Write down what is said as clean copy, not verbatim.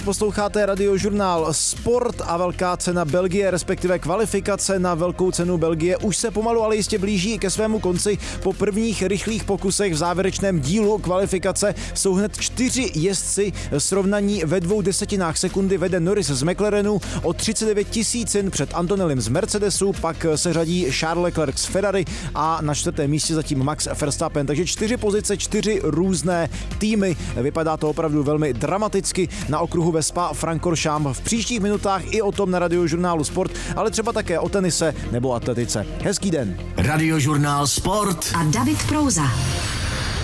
Posloucháte Radiožurnál Sport a velká cena Belgie, respektive kvalifikace na velkou cenu Belgie už se pomalu, ale jistě blíží ke svému konci. Po prvních rychlých pokusech v závěrečném dílu kvalifikace jsou hned 4 jezdci. Srovnaní ve 0,2 sekundy vede Norris z McLarenu o 39 tisícin před Antonellem z Mercedesu, pak se řadí Charles Leclerc z Ferrari a na 4. místě zatím Max Verstappen. Takže 4 pozice, 4 různé týmy. Vypadá to opravdu velmi dramaticky na okruhu ve Spa-Francorchamps. V příštích minutách i o tom na Radiožurnálu Sport, ale třeba také o tenise nebo atletice. Hezký den. Radiožurnál Sport a David Prouza.